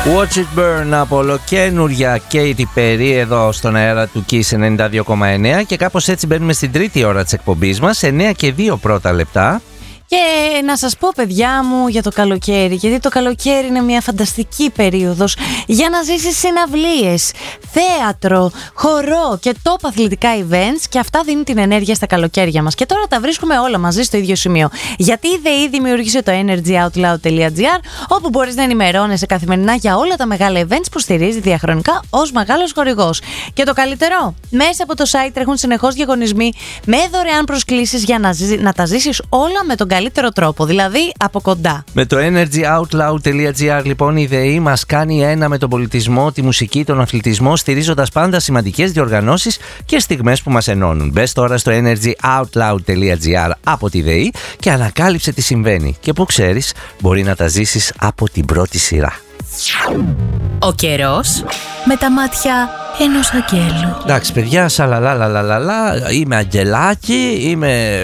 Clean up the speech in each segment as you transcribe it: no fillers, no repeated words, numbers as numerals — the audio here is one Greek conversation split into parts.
Watch It Burn από ολοκαίνουρια Katy Perry εδώ στον αέρα του Kiss 92,9 και κάπως έτσι μπαίνουμε στην τρίτη ώρα της εκπομπής μας, 9 και 2 πρώτα λεπτά. Και να σας πω, παιδιά μου, για το καλοκαίρι, γιατί το καλοκαίρι είναι μια φανταστική περίοδος για να ζήσεις συναυλίες, θέατρο, χορό και top αθλητικά events, και αυτά δίνουν την ενέργεια στα καλοκαίρια μας. Και τώρα τα βρίσκουμε όλα μαζί στο ίδιο σημείο. Γιατί η ΔΕΗ δημιούργησε το energyoutloud.gr, όπου μπορείς να ενημερώνεσαι καθημερινά για όλα τα μεγάλα events που στηρίζει διαχρονικά ως μεγάλος χορηγός. Και το καλύτερο, μέσα από το site τρέχουν συνεχώς διαγωνισμοί με δωρεάν προσκλήσεις για να τα ζήσεις όλα με τον καλύτερο τρόπο, δηλαδή από κοντά. Με το energyoutloud.gr λοιπόν η ΔΕΗ μας κάνει ένα με τον πολιτισμό, τη μουσική, τον αθλητισμό, στηρίζοντας πάντα σημαντικές διοργανώσεις και στιγμές που μας ενώνουν. Μπες τώρα στο energyoutloud.gr από τη ΔΕΗ και ανακάλυψε τι συμβαίνει. Και που ξέρεις, μπορεί να τα ζήσεις από την πρώτη σειρά. Ο καιρός με τα μάτια ενός αγγέλου. Εντάξει παιδιά, σαλαλαλαλαλα, είμαι αγγελάκι,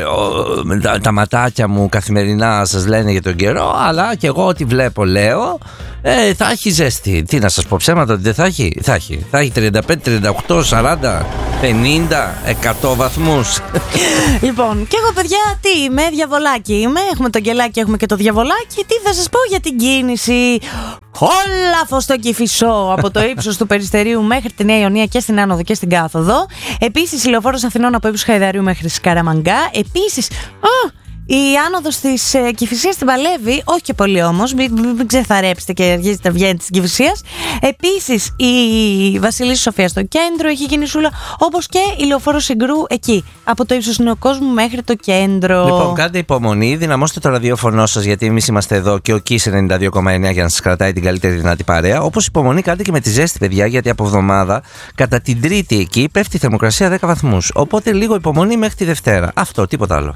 τα ματάκια μου καθημερινά σας λένε για τον καιρό, αλλά και εγώ ό,τι βλέπω λέω, θα έχει ζέστη. Τι να σας πω, ψέματα ότι δεν θα έχει? Θα έχει 35, 38, 40, 50, 100 βαθμούς. Λοιπόν, και εγώ παιδιά τι είμαι, διαβολάκι είμαι. Έχουμε το αγγελάκι, έχουμε και το διαβολάκι. Τι θα σας πω για την κίνηση? Όλαφο στο Κηφισό, από το ύψος του Περιστερίου μέχρι τη Νέα Ιωνία και στην άνοδο και στην κάθοδο. Επίσης η λεωφόρος Αθηνών από ύψος Χαϊδαρίου μέχρι Σκαραμαγκά. Επίσης η άνοδος της Κηφισίας την παλεύει, όχι και πολύ όμως, μην ξεθαρέψετε και αρχίζετε να βγαίνετε της Κηφισίας. Επίσης η Βασιλίσσου Σοφία στο κέντρο έχει κινησούλα, όπως και η λεωφόρος Συγκρού εκεί, από το ύψος Νεοκόσμου μέχρι το κέντρο. Λοιπόν, κάντε υπομονή, δυναμώστε το ραδιόφωνο σας, γιατί εμείς είμαστε εδώ και ο Kiss 92,9 για να σας κρατάει την καλύτερη δυνατή παρέα. Όπως υπομονή κάντε και με τη ζέστη, παιδιά, γιατί από εβδομάδα κατά την Τρίτη εκεί πέφτει η θερμοκρασία 10 βαθμούς. Οπότε λίγο υπομονή μέχρι τη Δευτέρα. Αυτό, τίποτα άλλο.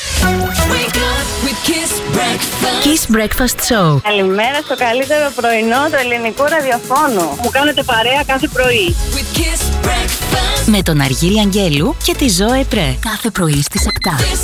Kiss Breakfast Show. Καλημέρα στο καλύτερο πρωινό του ελληνικού ραδιοφώνου. Μου κάνετε παρέα κάθε πρωί. Με τον Αργύρη Αγγέλου και τη Ζωέ Πρέ. Κάθε πρωί στις 7.